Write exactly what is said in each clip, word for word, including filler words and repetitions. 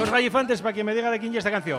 Dos gallifantes para que me diga de quién es esta canción.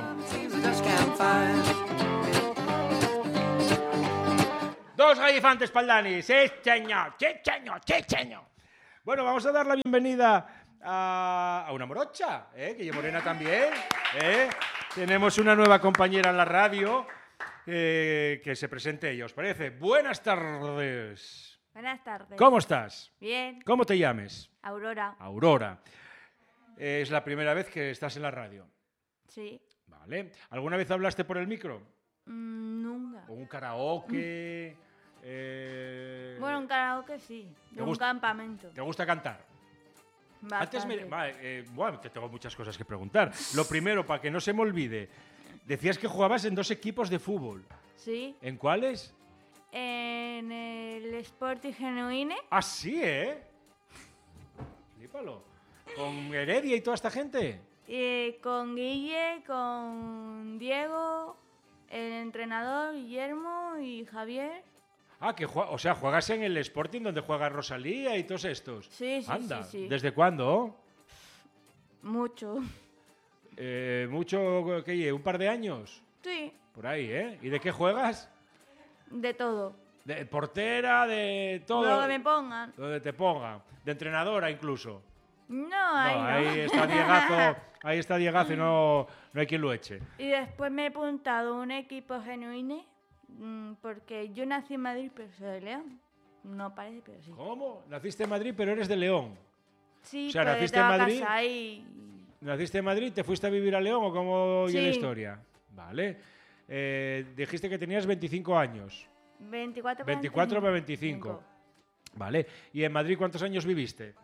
Dos gallifantes para el Dani. Sí, señor, sí, señor, sí, señor. Bueno, vamos a dar la bienvenida a, a una morocha, ¿eh? Que es morena también, ¿eh? Tenemos una nueva compañera en la radio, eh, que se presente ella, ¿os parece? Buenas tardes. Buenas tardes. ¿Cómo estás? Bien. ¿Cómo te llames? Aurora. Aurora. Eh, es la primera vez que estás en la radio. Sí. Vale. ¿Alguna vez hablaste por el micro? Mm, nunca. ¿O un karaoke? Eh... Bueno, un karaoke sí. De un gusta, campamento. ¿Te gusta cantar? Bastante. Antes me, vale, eh, bueno, te tengo muchas cosas que preguntar. Lo primero, para que no se me olvide, decías que jugabas en dos equipos de fútbol. Sí. ¿En cuáles? En el Sporting Genuine. Ah, sí, ¿eh? Flípalo. ¿Con Heredia y toda esta gente? Eh, con Guille, con Diego, el entrenador Guillermo y Javier. Ah, que juega, o sea, juegas en el Sporting donde juega Rosalía y todos estos. Sí, sí, Anda, sí, sí. ¿desde cuándo? Mucho. Eh, ¿Mucho, qué? ¿Un par de años? Sí. Por ahí, ¿eh? ¿Y de qué juegas? De todo. De portera, de todo. Lo que me pongan. Donde te pongan. De entrenadora incluso. No, ahí No, no. ahí está Diegazo, ahí está Diegazo y no, no hay quien lo eche. Y después me he apuntado a un equipo genuine porque yo nací en Madrid, pero soy de León. No parece, pero sí. ¿Cómo? Naciste en Madrid, pero eres de León. Sí, O sea, pero naciste tengo en Madrid. casa ahí. ¿Naciste en Madrid? ¿Te fuiste a vivir a León o cómo Sí. oye la historia? Vale. Eh, dijiste que tenías veinticinco años. veinticuatro, veinticuatro para veinticinco. Vale. ¿Y en Madrid cuántos años viviste?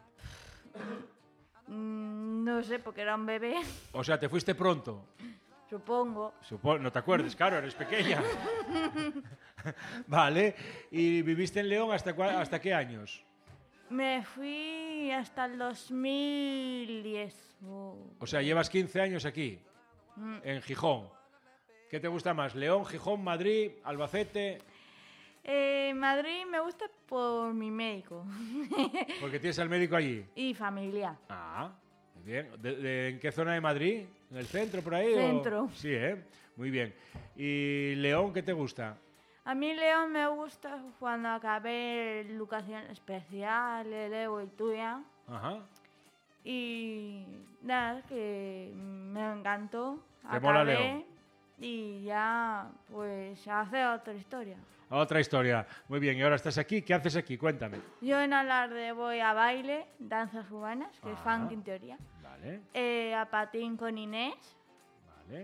Mm, no sé, porque era un bebé, O sea, te fuiste pronto. supongo. Supo- no te acuerdes, claro, eres pequeña. Vale. ¿Y viviste en León hasta, cua- hasta qué años? Me fui hasta el dos mil diez. Oh. O sea, llevas quince años aquí, Mm. en Gijón. ¿Qué te gusta más? ¿León, Gijón, Madrid, Albacete? Eh, Madrid me gusta por mi médico Porque tienes al médico allí. y familia. Ah, muy bien. ¿De, de- en qué zona de Madrid? ¿En el centro, por ahí? o- Centro. Sí, ¿eh? Muy bien. ¿Y León, qué te gusta? A mí León me gusta cuando acabé educación especial, el Evo y tuya. Ajá. Y nada, que me encantó. ¿Te mola Acabé León? y ya, pues, hace otra historia. Otra historia. Muy bien. ¿Y ahora estás aquí? ¿Qué haces aquí? Cuéntame. Yo en Alarde voy a baile, danzas urbanas, que es Ah. funk en teoría. Vale, Eh, a patín con Inés. vale.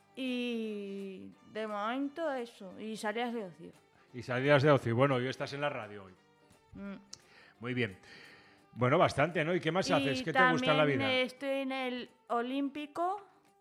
Y de momento eso. Y salidas de ocio. Y salidas de ocio. Bueno, hoy estás en la radio hoy. Mm. Muy bien. Bueno, bastante, ¿no? ¿Y qué más haces? Y ¿Qué te gusta en la vida? también estoy en el Olímpico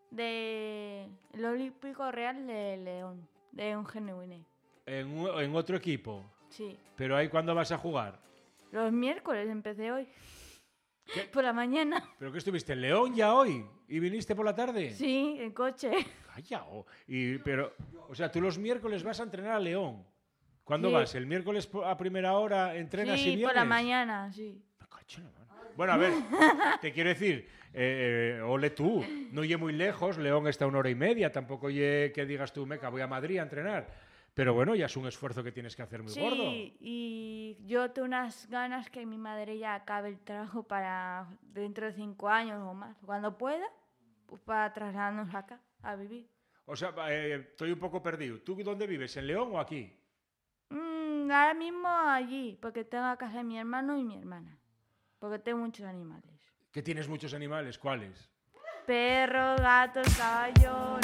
de el Olímpico Real de León, de un genuine. En, u- en otro equipo. Sí. ¿Pero ahí cuándo vas a jugar? Los miércoles empecé hoy. ¿Qué? Por la mañana. ¿Pero qué estuviste en León ya hoy? ¿Y viniste por la tarde? Sí, en coche. Calla. oh. Y, pero, o sea, tú los miércoles vas a entrenar a León. ¿Cuándo Sí. vas? ¿El miércoles po- a primera hora entrenas y Sí, vienes? por la mañana, sí. Me cacho en la mano. Bueno, a ver, te quiero decir, eh, eh, ole tú, no oye muy lejos, León está a una hora y media, tampoco oye que digas tú, meca, voy a Madrid a entrenar. Pero bueno, ya es un esfuerzo que tienes que hacer muy Sí, gordo. y yo tengo unas ganas que mi madre ya acabe el trabajo para dentro de cinco años o más. Cuando pueda, pues para trasladarnos acá a vivir. O sea, eh, estoy un poco perdido. ¿Tú dónde vives? ¿En León o aquí? Mm, ahora mismo allí, porque tengo a casa de mi hermano y mi hermana. Porque tengo muchos animales. Que tienes muchos animales, ¿cuáles? Perros, gatos, caballos.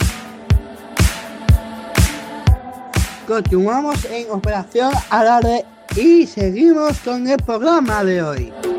Continuamos en Operación Alarde y seguimos con el programa de hoy.